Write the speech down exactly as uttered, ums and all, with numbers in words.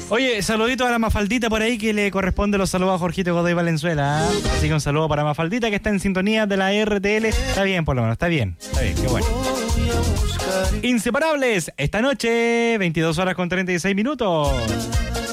Oye, saludito a la Mafaldita por ahí que le corresponde los saludos a Jorgito Godoy Valenzuela. ¿eh? Así que un saludo para Mafaldita que está en sintonía de la R T L. Está bien, por lo menos, está bien. Está bien, qué bueno. Inseparables, esta noche, veintidós horas con treinta y seis minutos.